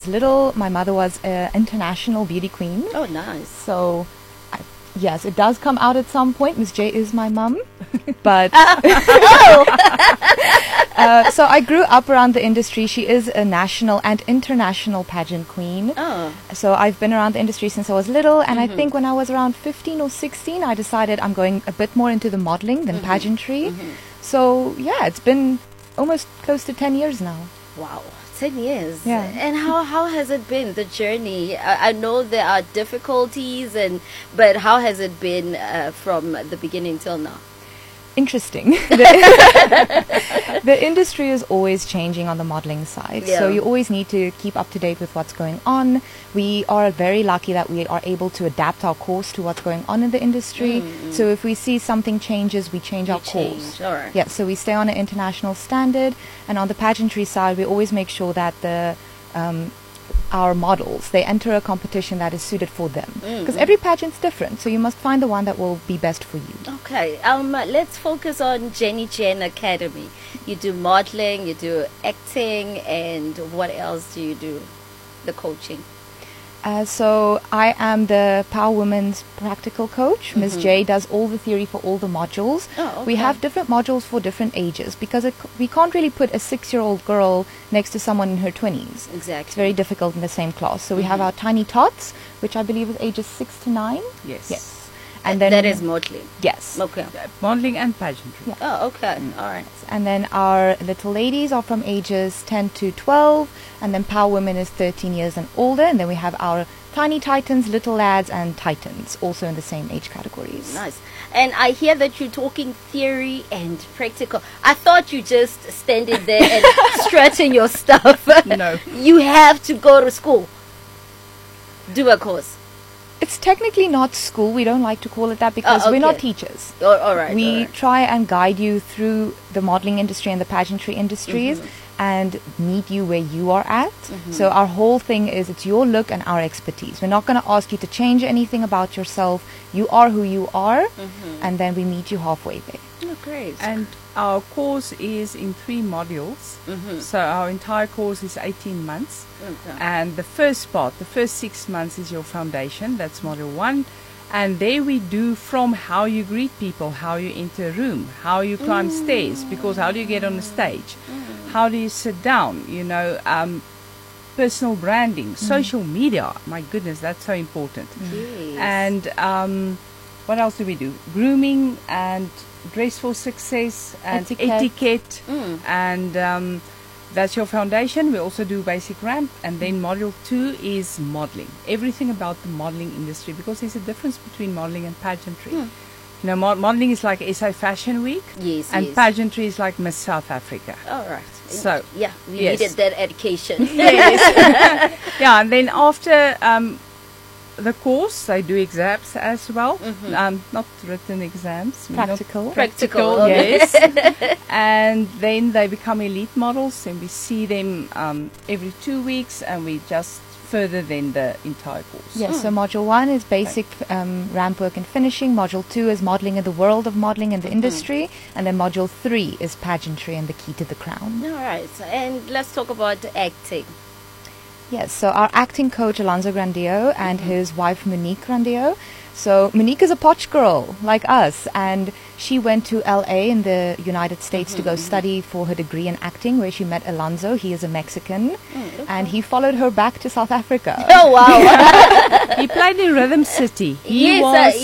little, my mother was an international beauty queen. Oh, nice. So, yes, it does come out at some point. Miss J is my mum. But so I grew up around the industry. She is a national and international pageant queen. Oh. So I've been around the industry since I was little, and I think when I was around 15 or 16, I decided I'm going a bit more into the modeling than pageantry. So yeah, it's been almost close to 10 years now. Wow, 10 years. Yeah. And how has it been, the journey? I know there are difficulties, but how has it been from the beginning till now? Interesting. The industry is always changing on the modeling side. Yeah. So you always need to keep up to date with what's going on. We are very lucky that we are able to adapt our course to what's going on in the industry. So if we see something changes, we change our course. All right. Yeah, so we stay on an international standard. And on the pageantry side, we always make sure that our models, they enter a competition that is suited for them. Because every pageant's different, so you must find the one that will be best for you. Okay, let's focus on Jenny Jen Academy. You do modeling, you do acting, and what else do you do? The coaching. So I am the Power Women's practical coach. Ms. J does all the theory for all the modules. Oh, okay. We have different modules for different ages because we can't really put a 6-year-old girl next to someone in her 20s. Exactly. It's very difficult in the same class. So we have our tiny tots, which I believe is ages 6 to 9. Yes. Yes. And then that is modeling. yes. Okay. Modeling and pageantry. Yeah. Oh, okay. All right. And then our little ladies are from ages 10 to 12, and then Power Women is 13 years and older, and then we have our Tiny Titans, Little Lads, and Titans, also in the same age categories. Nice. And I hear that you're talking theory and practical. I thought you just standing there and stretching your stuff. No. You have to go to school. Do a course. It's technically not school. We don't like to call it that because we're not okay. teachers. Oh, all right. We all right. try and guide you through the modeling industry and the pageantry industries and meet you where you are at. So our whole thing is it's your look and our expertise. We're not going to ask you to change anything about yourself. You are who you are, and then we meet you halfway there. Oh, great. And our course is in 3 modules. So our entire course is 18 months. Okay. And the first part, the first 6 months is your foundation. That's module 1. And there we do from how you greet people, how you enter a room, how you climb stairs, because how do you get on the stage? How do you sit down? You know, personal branding, social media. My goodness, that's so important. Yes. And what else do we do? Grooming and dress for success and etiquette. And that's your foundation. We also do basic ramp, and then module 2 is modeling. Everything about the modeling industry, because there's a difference between modeling and pageantry. You know, modeling is like SA Fashion Week, Yes, and yes. pageantry is like Miss South Africa. All right. So, yeah, we yes. needed that education. Yeah, and then after the course, they do exams as well. Not written exams. not Practical. Practical, yes. And then they become elite models, and we see them every 2 weeks, and we just further then the entire course. Yes, so module 1 is basic ramp work and finishing. Module 2 is modeling in the world of modeling in the industry. And then module 3 is pageantry and the key to the crown. All right. And let's talk about acting. Yes, so our acting coach, Alonso Grandio, and his wife, Monique Grandio. So Monique is a Poch girl like us, and she went to LA in the United States to go study for her degree in acting, where she met Alonso. He is a Mexican, and he followed her back to South Africa. Oh, wow. He played in Rhythm City. He yes, was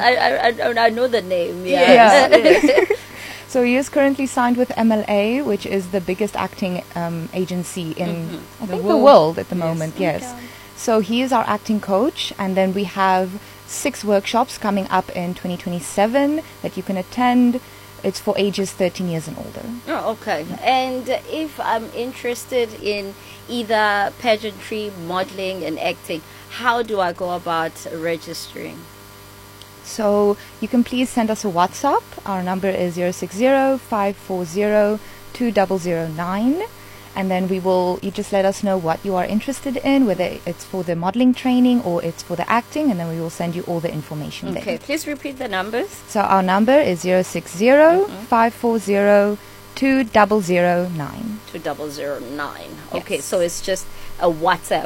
I know the name. Yeah. Yes. So he is currently signed with MLA, which is the biggest acting agency in I think the world at the moment. Yes. Okay. So he is our acting coach, and then we have 6 workshops coming up in 2027 that you can attend. It's for ages 13 years and older. Oh, okay. And if I'm interested in either pageantry, modeling, and acting, how do I go about registering? So you can please send us a WhatsApp. Our number is 060-540-2009. And then you just let us know what you are interested in, whether it's for the modeling training or it's for the acting, and then we will send you all the information there. Okay, please repeat the numbers. So our number is 060-540-2009. 2009. Okay, Yes. so it's just a WhatsApp.